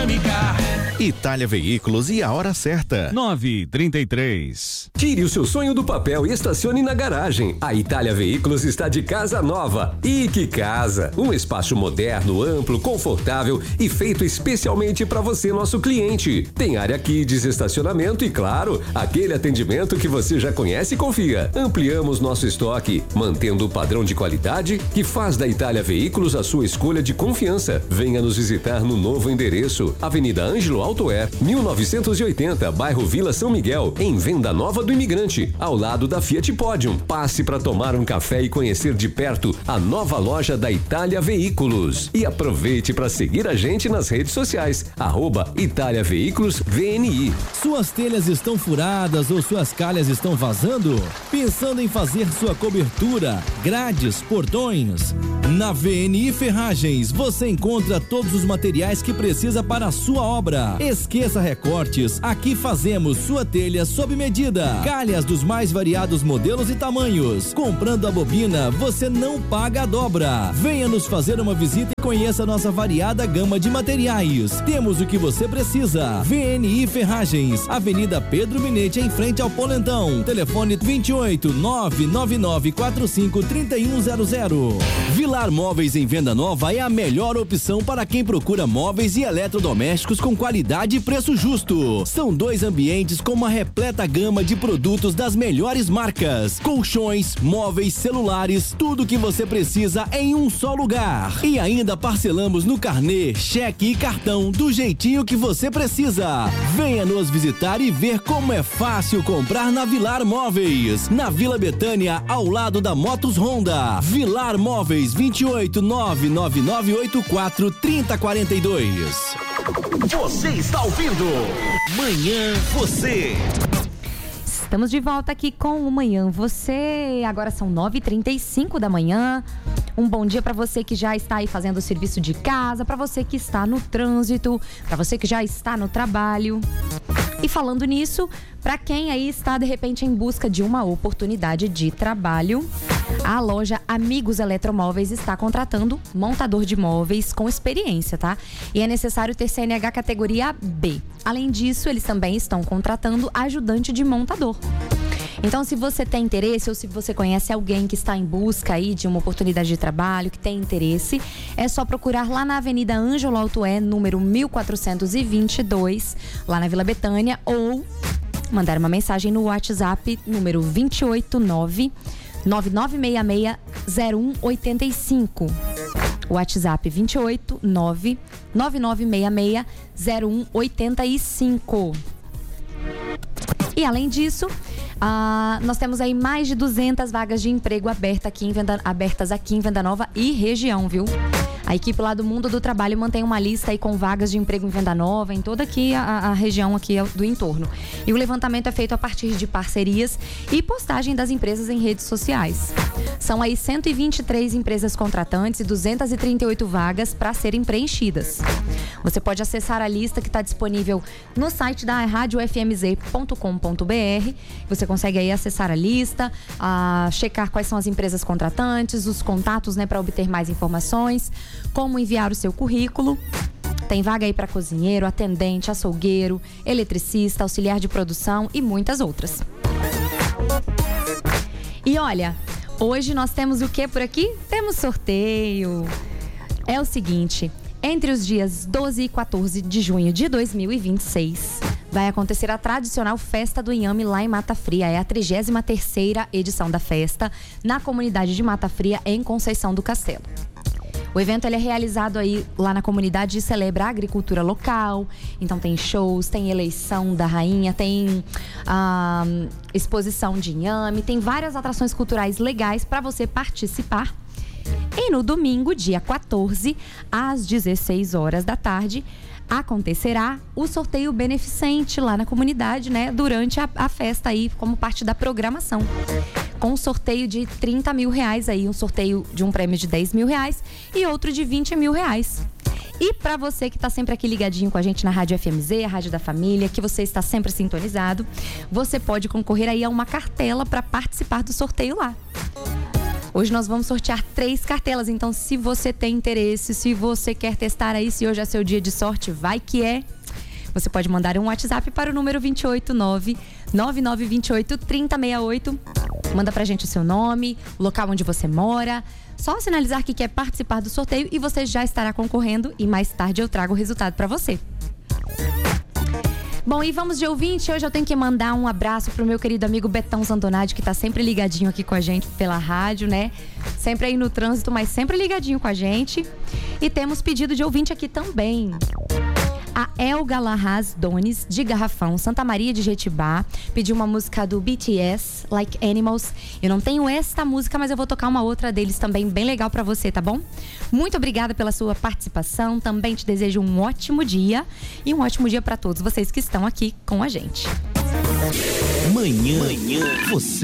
Cerâmica. Itália Veículos e a hora certa. 9h33. Tire o seu sonho do papel e estacione na garagem. A Itália Veículos está de casa nova. E que casa! Um espaço moderno, amplo, confortável e feito especialmente para você, nosso cliente. Tem área kids, estacionamento e, claro, aquele atendimento que você já conhece e confia. Ampliamos nosso estoque, mantendo o padrão de qualidade que faz da Itália Veículos a sua escolha de confiança. Venha nos visitar no novo endereço, Avenida Ângelo Altoé, 1980, bairro Vila São Miguel, em Venda Nova do Imigrante, ao lado da Fiat Podium. Passe para tomar um café e conhecer de perto a nova loja da Itália Veículos. E aproveite para seguir a gente nas redes sociais, @Itália Veículos VNI. Suas telhas estão furadas ou suas calhas estão vazando? Pensando em fazer sua cobertura, grades, portões? Na VNI Ferragens você encontra todos os materiais que precisa para a sua obra. Esqueça recortes, aqui fazemos sua telha sob medida. Calhas dos mais variados modelos e tamanhos. Comprando a bobina, você não paga a dobra. Venha nos fazer uma visita e conheça nossa variada gama de materiais. Temos o que você precisa. VNI Ferragens, Avenida Pedro Minete, em frente ao Polentão. Telefone 28 99945 3100. Vilar Móveis em Venda Nova é a melhor opção para quem procura móveis e eletrodomésticos com qualidade e preço justo. São 2 ambientes com uma repleta gama de produtos das melhores marcas. Colchões, móveis, celulares, tudo que você precisa em um só lugar. E ainda parcelamos no carnê, cheque e cartão do jeitinho que você precisa. Venha nos visitar e ver como é fácil comprar na Vilar Móveis. Na Vila Betânia, ao lado da Motos Honda. Vilar Móveis, 28 99984 3042. Você está ouvindo Manhã Você. Estamos de volta aqui com o Manhã Você. Agora são 9h35 da manhã. Um bom dia para você que já está aí fazendo o serviço de casa, para você que está no trânsito, para você que já está no trabalho. E falando nisso, para quem aí está de repente em busca de uma oportunidade de trabalho, a loja Amigos Eletromóveis está contratando montador de móveis com experiência, tá? E é necessário ter CNH categoria B. Além disso, eles também estão contratando ajudante de montador. Então, se você tem interesse ou se você conhece alguém que está em busca aí de uma oportunidade de trabalho, que tem interesse, é só procurar lá na Avenida Ângelo Altoé, número 1422, lá na Vila Betânia, ou mandar uma mensagem no WhatsApp, número 289-9966-0185. WhatsApp 289-9966-0185. E além disso, nós temos aí mais de 200 vagas de emprego abertas aqui em Venda Nova e região, viu? A equipe lá do Mundo do Trabalho mantém uma lista aí com vagas de emprego em Venda Nova, em toda aqui a região aqui do entorno. E o levantamento é feito a partir de parcerias e postagem das empresas em redes sociais. São aí 123 empresas contratantes e 238 vagas para serem preenchidas. Você pode acessar a lista que está disponível no site da radiofmz.com.br. Você consegue aí acessar a lista, checar quais são as empresas contratantes, os contatos, né, para obter mais informações, como enviar o seu currículo. Tem vaga aí para cozinheiro, atendente, açougueiro, eletricista, auxiliar de produção e muitas outras. E olha, hoje nós temos o que por aqui? Temos sorteio. É o seguinte, entre os dias 12 e 14 de junho de 2026, vai acontecer a tradicional Festa do Inhame lá em Mata Fria. É a 33ª edição da festa na comunidade de Mata Fria, em Conceição do Castelo. O evento ele é realizado aí lá na comunidade e celebra a agricultura local. Então tem shows, tem eleição da rainha, tem exposição de inhame, tem várias atrações culturais legais para você participar. E no domingo, dia 14, às 16 horas da tarde, acontecerá o sorteio beneficente lá na comunidade, né? Durante a festa aí, como parte da programação. Com um sorteio de 30 mil reais aí, um sorteio de um prêmio de 10 mil reais e outro de 20 mil reais. E para você que está sempre aqui ligadinho com a gente na Rádio FMZ, a Rádio da Família, que você está sempre sintonizado, você pode concorrer aí a uma cartela para participar do sorteio lá. Hoje nós vamos sortear 3 cartelas, então se você tem interesse, se você quer testar aí, se hoje é seu dia de sorte, vai que é. Você pode mandar um WhatsApp para o número 289-9928-3068. Manda pra gente o seu nome, o local onde você mora. Só sinalizar que quer participar do sorteio e você já estará concorrendo e mais tarde eu trago o resultado para você. Bom, e vamos de ouvinte. Hoje eu tenho que mandar um abraço pro meu querido amigo Betão Zandonade, que tá sempre ligadinho aqui com a gente pela rádio, né? Sempre aí no trânsito, mas sempre ligadinho com a gente. E temos pedido de ouvinte aqui também. A Elga Larraz Dones, de Garrafão, Santa Maria de Jetibá, pediu uma música do BTS, Like Animals. Eu não tenho esta música, mas eu vou tocar uma outra deles também, bem legal pra você, tá bom? Muito obrigada pela sua participação. Também te desejo um ótimo dia e um ótimo dia pra todos vocês que estão aqui com a gente. Manhã você.